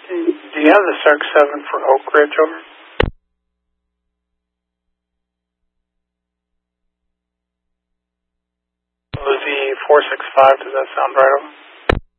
Do you have the Circ 7 for Oak Ridge over? Lucy 465, does that sound right over?